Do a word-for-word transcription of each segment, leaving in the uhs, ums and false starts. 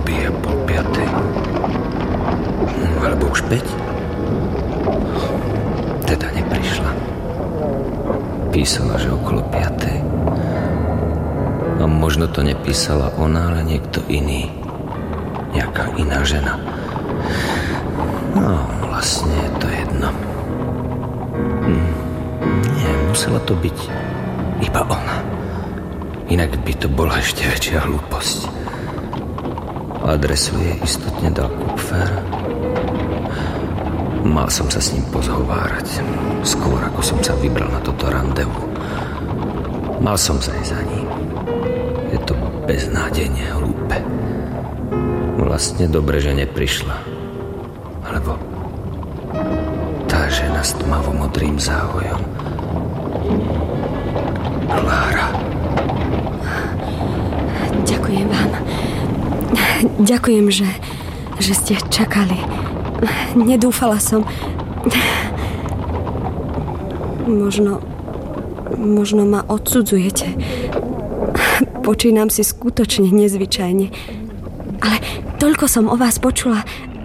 bije pol piatej. Alebo už päť? Teda neprišla. Písala, že okolo piatej. A možno to nepísala ona, ale niekto iný. Nejaká iná žena. No, vlastne je to jedno. Hm. Nie, musela to byť iba ona. Inak by to bola ešte väčšia hlúposť. Adresu jej istotne dal Kupfer. Mal som sa s ním pozhovárať. Skôr ako som sa vybral na toto randevu. Mal som zajsť za ním. Je to beznádejne hlúpe. Vlastne dobre, že neprišla. Alebo tá žena s tmavo-modrým záhojom. Klára. Ďakujem vám. Ďakujem, že, že ste čakali. Nedúfala som. Možno, možno ma odsudzujete. Počínam si skutočne nezvyčajne. Ale toľko som o vás počula.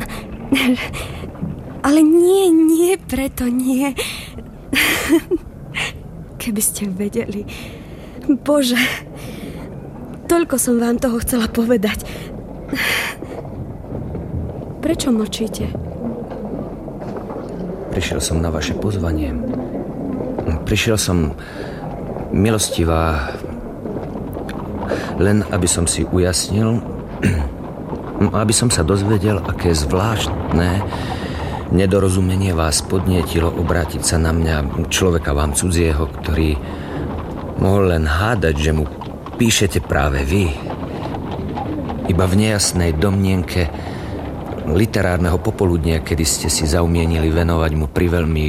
Ale nie, nie, preto nie. Keby ste vedeli. Bože, toľko som vám toho chcela povedať. Prečo mlčíte? Prišiel som na vaše pozvanie. Prišiel som milostivá, len aby som si ujasnil, aby som sa dozvedel, aké zvláštne nedorozumenie vás podnietilo obrátiť sa na mňa, človeka vám cudzieho, ktorý mohol len hádať, že mu píšete práve vy. Iba v nejasnej domnienke literárneho popoludnia, kedy ste si zaumienili venovať mu priveľmi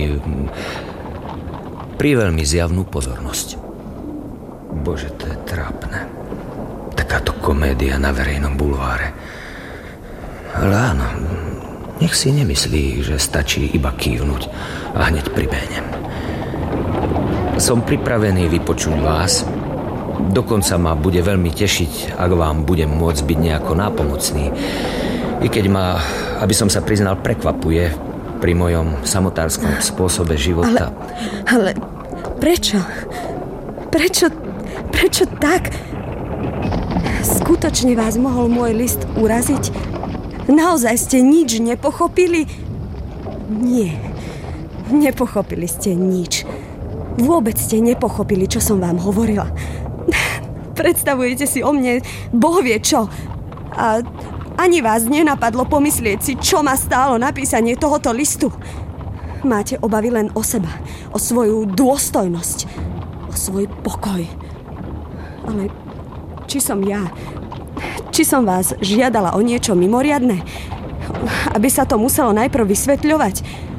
priveľmi zjavnú pozornosť. Bože, to je trápne. Takáto komédia na verejnom bulváre. Ale áno, nech si nemyslí, že stačí iba kývnuť a hneď pribehnem. Som pripravený vypočuť vás. Dokonca ma bude veľmi tešiť, ak vám budem môcť byť nejako nápomocný. I keď ma, aby som sa priznal, prekvapuje pri mojom samotárskom spôsobe života. Ale, ale prečo? Prečo, prečo tak? Skutočne vás mohol môj list uraziť? Naozaj ste nič nepochopili? Nie, nepochopili ste nič. Vôbec ste nepochopili, čo som vám hovorila. Predstavujete si o mne Boh vie čo. A ani vás nenapadlo pomyslieť si, čo ma stálo napísanie tohoto listu. Máte obavy len o seba, o svoju dôstojnosť, o svoj pokoj. Ale či som ja, či som vás žiadala o niečo mimoriadne, aby sa to muselo najprv vysvetľovať?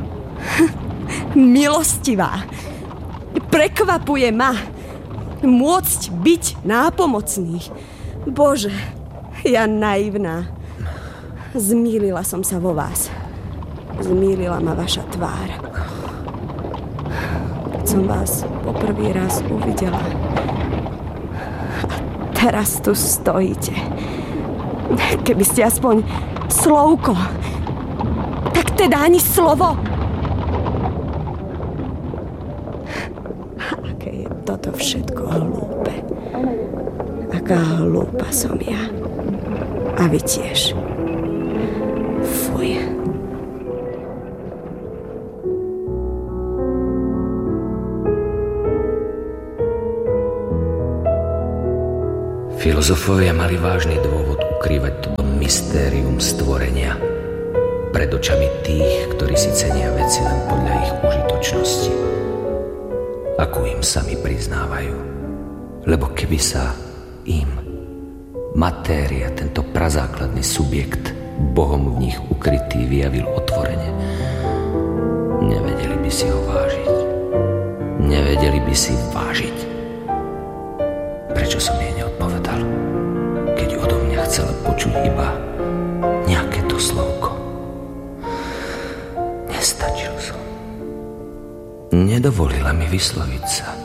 Milostivá, prekvapuje ma môcť byť nápomocný. Bože, ja naivná. Zmýlila som sa vo vás. Zmýlila ma vaša tvár. Keď som vás poprvý raz uvidela. A teraz tu stojíte. Keby ste aspoň slovko. Tak teda ani slovo. Aké je toto všetko hlúpe. Aká hlúpa som ja. A vy tiež. Fuj. Filozofovia mali vážny dôvod ukrývať toto mystérium stvorenia pred očami tých, ktorí si cenia veci len podľa ich užitočnosti, akú im sami priznávajú. Lebo keby sa im matéria, tento prazákladný subjekt, Bohom v nich ukrytý, vyjavil otvorene, nevedeli by si ho vážiť. Nevedeli by si vážiť. Prečo som jej neodpovedal, keď odo mňa chcela počuť iba nejaké to slovko? Nestačil som. Nedovolila mi vysloviť sa.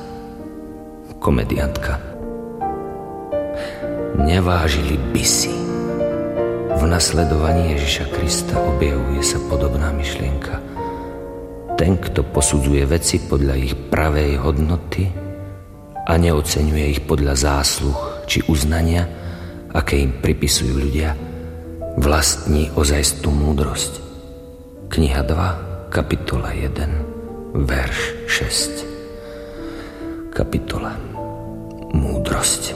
Komediantka. Nevážili by si. v nasledovaní Ježiša Krista objavuje sa podobná myšlienka. Ten, kto posudzuje veci podľa ich pravej hodnoty a neoceňuje ich podľa zásluh či uznania, aké im pripisujú ľudia, vlastní ozajstnú múdrosť. Kniha dva, kapitola jeden, verš šesť. Kapitola Múdrosť.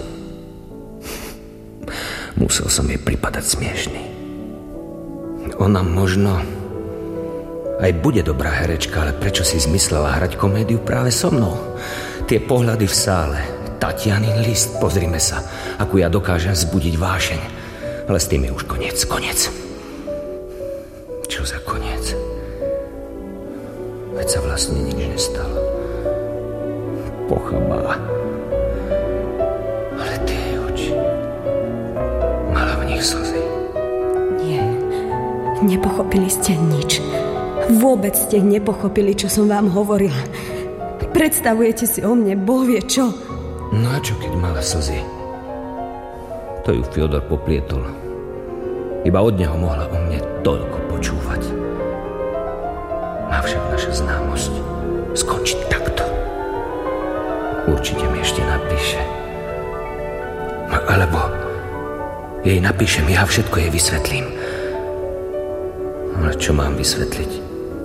Musel som jej pripadať smiešný. Ona možno aj bude dobrá herečka, ale prečo si zmyslela hrať komédiu práve so mnou? Tie pohľady v sále, Tatianin list, pozrime sa, akú ja dokážem vzbudiť vášeň. Ale s tým je už koniec, koniec. Čo za koniec? Veď sa vlastne nič nestalo. Pochabá. Ale tie oči, mala v nich slzy. Nie, nepochopili ste nič. Vôbec ste nepochopili, čo som vám hovorila. Predstavujete si o mne, Boh vie čo. No a čo, keď mala slzy? To ju Fiodor poplietol. Iba od neho mohla o mne toľko počúvať. Má však naša známosť skončiť takto. Určite mi ešte napíše. Alebo jej napíšem, ja všetko jej vysvetlím. Ale čo mám vysvetliť?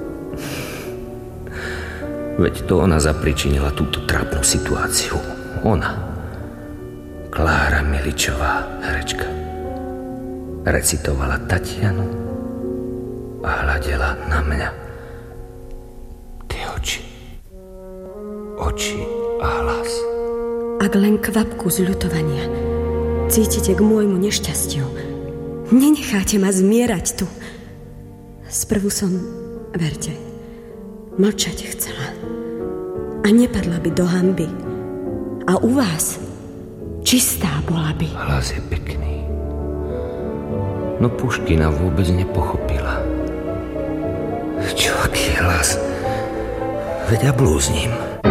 Veď to ona zapričinila túto trápnu situáciu. Ona, Klára Miličová, herečka, recitovala Tatianu a hľadela na mňa. Tie oči, oči a hlas. Ak len kvapku zľutovania cítite k môjmu nešťastiu, nenecháte ma zmierať tu. Sprvu som, verte, mlčať chcela a nepadla by do hanby. A u vás čistá bola by. Hlas je pekný. No Puškina vôbec nepochopila. Čo, aký hlas? Veď ja blúznim.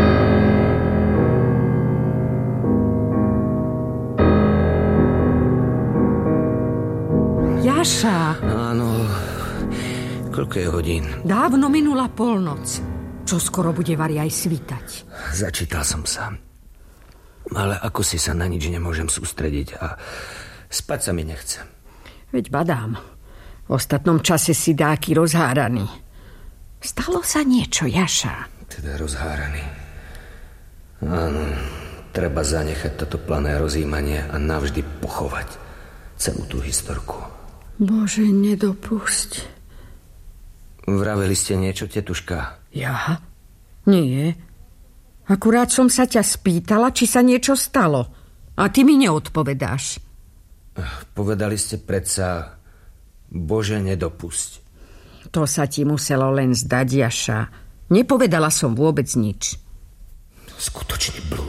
Jaša! Áno, koľko je hodín? Dávno minula polnoc. Čo skoro bude vari aj svítať. Začítal som sa. Ale ako si sa na nič nemôžem sústrediť a spať sa mi nechce. Veď badám. V ostatnom čase si dáky rozháraný. Stalo sa niečo, Jaša. Teda rozháraný. Áno, treba zanechať toto plané rozjímanie a navždy pochovať celú tú historku. Bože, nedopusť. Vraveli ste niečo, tetuška? Ja? Nie. Akurát som sa ťa spýtala, či sa niečo stalo. A ty mi neodpovedáš. Povedali ste predsa, Bože, nedopusť. To sa ti muselo len zdať, Jaša. Nepovedala som vôbec nič. Skutočný blúd.